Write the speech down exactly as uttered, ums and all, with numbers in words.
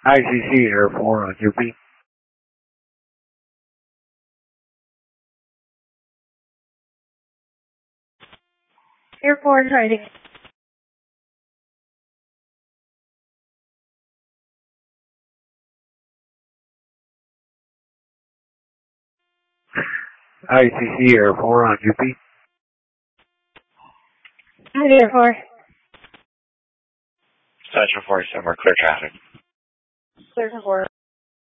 I C C Air four on U P. Air four hiding. I C C Air four on U P. Hi, Air four. Central forty-seven, clear traffic. Clear for four.